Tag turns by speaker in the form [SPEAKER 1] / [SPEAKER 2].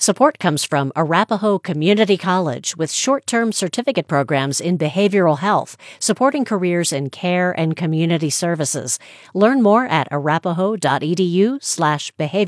[SPEAKER 1] Support comes from Arapahoe Community College with short-term certificate programs in behavioral health, supporting careers in care and community services. Learn more at arapahoe.edu/behavioral